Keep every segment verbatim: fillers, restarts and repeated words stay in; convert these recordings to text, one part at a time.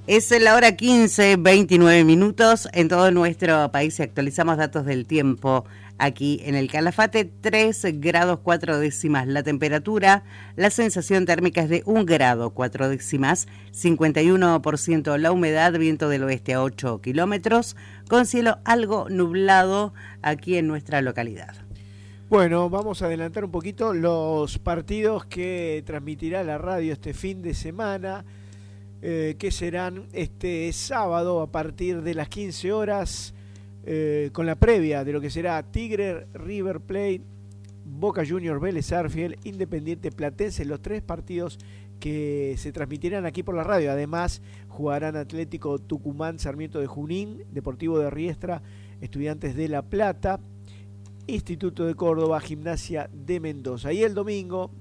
Es la hora quince, veintinueve minutos. En todo nuestro país actualizamos datos del tiempo. Aquí en el Calafate, tres grados cuatro décimas la temperatura, la sensación térmica es de un grado cuatro décimas, cincuenta y uno por ciento la humedad, viento del oeste a ocho kilómetros, con cielo algo nublado aquí en nuestra localidad. Bueno, vamos a adelantar un poquito los partidos que transmitirá la radio este fin de semana, eh, que serán este sábado a partir de las quince horas, eh, con la previa de lo que será Tigre, River Plate, Boca Juniors, Vélez Sarsfield, Independiente Platense, los tres partidos que se transmitirán aquí por la radio. Además, jugarán Atlético Tucumán, Sarmiento de Junín, Deportivo de Riestra, Estudiantes de La Plata, Instituto de Córdoba, Gimnasia de Mendoza. Y el domingo,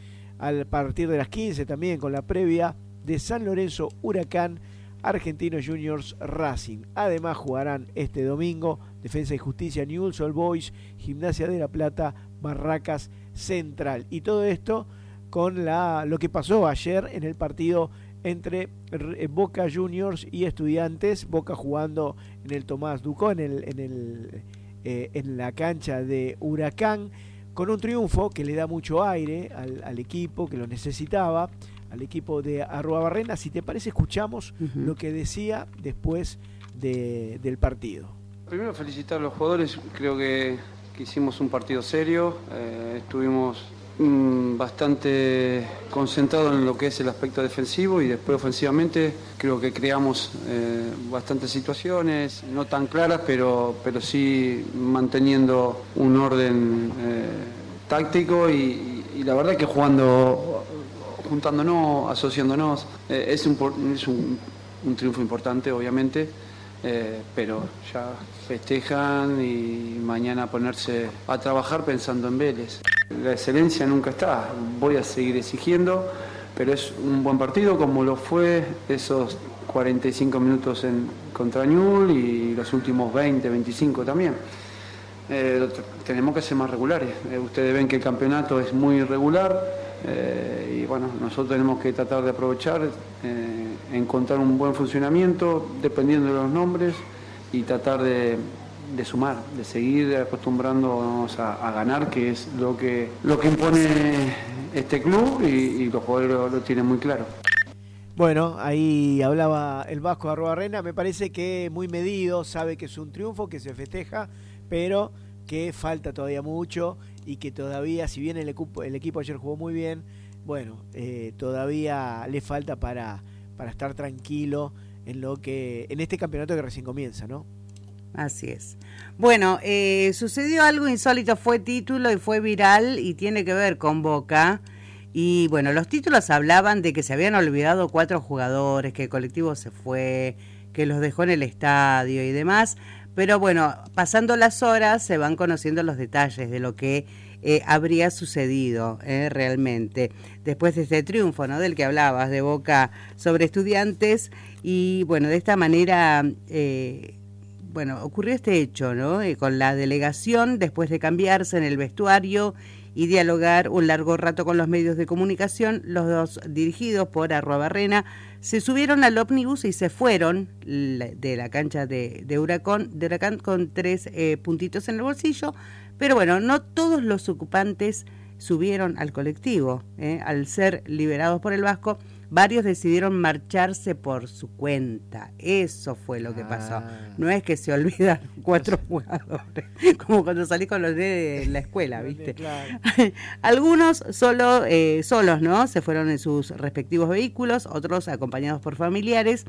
a partir de las quince también, con la previa de San Lorenzo, Huracán, Argentinos Juniors, Racing. Además jugarán este domingo Defensa y Justicia, Newell's Old Boys, Gimnasia de La Plata, Barracas Central. Y todo esto con la, lo que pasó ayer en el partido entre Boca Juniors y Estudiantes. Boca jugando en el Tomás Ducó, en el... En el Eh, en la cancha de Huracán, con un triunfo que le da mucho aire al, al equipo, que lo necesitaba, al equipo de Arruabarrena. Si te parece, escuchamos uh-huh. lo que decía después de, del partido. Primero felicitar a los jugadores, creo que, que hicimos un partido serio, eh, estuvimos mmm, bastante concentrados en lo que es el aspecto defensivo, y después ofensivamente creo que creamos eh, bastantes situaciones, no tan claras, pero, pero sí manteniendo un orden eh, táctico y, y la verdad que jugando, juntándonos, asociándonos, eh, es, un, es un, un triunfo importante, obviamente, eh, pero ya festejan y mañana ponerse a trabajar pensando en Vélez. La excelencia nunca está, voy a seguir exigiendo, pero es un buen partido como lo fue esos cuarenta y cinco minutos en, contra Newell's y los últimos veinte, veinticinco también. Eh, tenemos que ser más regulares. Eh, ustedes ven que el campeonato es muy irregular eh, y bueno, nosotros tenemos que tratar de aprovechar, eh, encontrar un buen funcionamiento dependiendo de los nombres y tratar de, de sumar, de seguir acostumbrándonos a, a ganar, que es lo que, lo que impone este club y, y los jugadores lo, lo tienen muy claro. Bueno, ahí hablaba el Vasco Arruabarrena, me parece que muy medido, sabe que es un triunfo, que se festeja, pero que falta todavía mucho y que todavía, si bien el equipo, el equipo ayer jugó muy bien, bueno, eh, todavía le falta para, para estar tranquilo en lo que en este campeonato que recién comienza, ¿no? Así es. Bueno, eh, sucedió algo insólito, fue título y fue viral y tiene que ver con Boca. Y bueno, los títulos hablaban de que se habían olvidado cuatro jugadores, que el colectivo se fue, que los dejó en el estadio y demás. Pero bueno, pasando las horas se van conociendo los detalles de lo que eh, habría sucedido eh, realmente. Después de este triunfo, ¿no?, del que hablabas, de Boca sobre Estudiantes. Y bueno, de esta manera... Eh, Bueno, ocurrió este hecho, ¿no? Eh, con la delegación, después de cambiarse en el vestuario y dialogar un largo rato con los medios de comunicación, los dos, dirigidos por Arruabarrena, se subieron al ómnibus y se fueron de la cancha de, de, Huracán, de Huracán con tres eh, puntitos en el bolsillo. Pero bueno, no todos los ocupantes subieron al colectivo. ¿eh? Al ser liberados por el Vasco, varios decidieron marcharse por su cuenta. Eso fue lo que pasó. Ah. No es que se olvidan cuatro jugadores, como cuando salís con los de la escuela, ¿viste? Claro. Algunos solo, eh, solos, ¿no? Se fueron en sus respectivos vehículos, otros acompañados por familiares.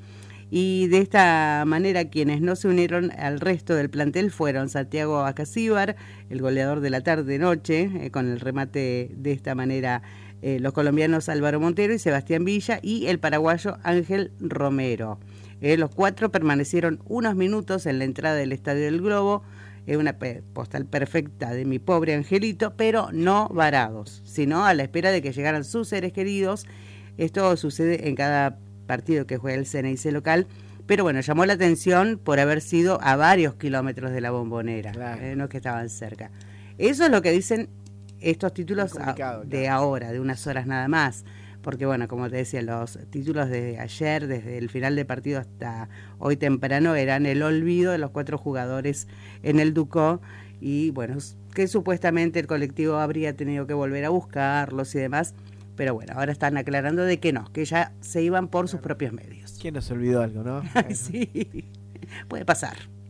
Y de esta manera quienes no se unieron al resto del plantel fueron Santiago Acasíbar, el goleador de la tarde-noche, eh, con el remate de esta manera eh, los colombianos Álvaro Montero y Sebastián Villa, y el paraguayo Ángel Romero. Eh, los cuatro permanecieron unos minutos en la entrada del Estadio del Globo, eh, una pe- postal perfecta de mi pobre angelito, pero no varados, sino a la espera de que llegaran sus seres queridos. Esto sucede en cada partido que juega el C N I C local, pero bueno, llamó la atención por haber sido a varios kilómetros de la Bombonera, claro. eh, no es que estaban cerca. Eso es lo que dicen estos títulos a, de claro. ahora, de unas horas nada más. porque bueno, como te decía, los títulos de ayer, desde el final de partido hasta hoy temprano, eran el olvido de los cuatro jugadores en el Ducó, y bueno, que supuestamente el colectivo habría tenido que volver a buscarlos y demás, pero bueno, ahora están aclarando de que no, que ya se iban por sus propios medios. ¿Quién nos olvidó algo, no? Sí, puede pasar.